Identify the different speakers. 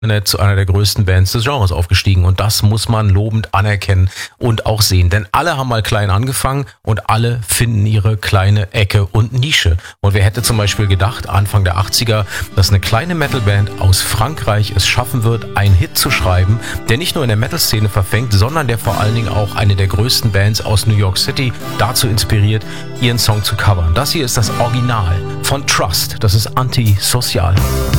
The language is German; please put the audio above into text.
Speaker 1: zu einer der größten Bands des Genres aufgestiegen. Und das muss man lobend anerkennen und auch sehen. Denn alle haben mal klein angefangen und alle finden ihre kleine Ecke und Nische. Und wer hätte zum Beispiel gedacht, Anfang der 80er, dass eine kleine Metalband aus Frankreich es schaffen wird, einen Hit zu schreiben, der nicht nur in der Metal-Szene verfängt, sondern der vor allen Dingen auch eine der größten Bands aus New York City dazu inspiriert, ihren Song zu covern. Das hier ist das Original von Trust. Das ist Antisozial.